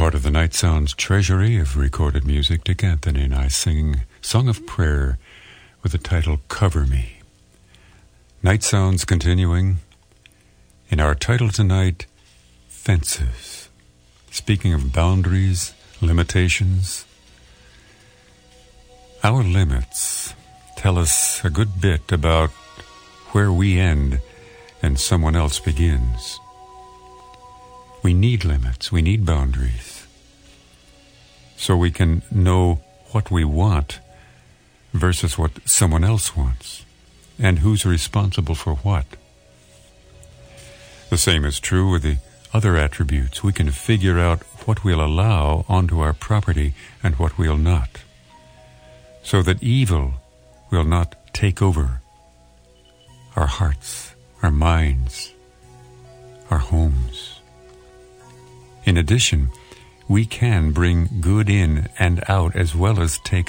part of the Night Sounds treasury of recorded music. Dick Anthony and I sing Song of Prayer with the title Cover Me. Night Sounds continuing. In our title tonight, Fences. Speaking of boundaries, limitations, our limits tell us a good bit about where we end and someone else begins. We need limits, we need boundaries, so we can know what we want versus what someone else wants, and who's responsible for what. The same is true with the other attributes. We can figure out what we'll allow onto our property and what we'll not, so that evil will not take over our hearts, our minds, our homes. In addition, we can bring good in and out as well as take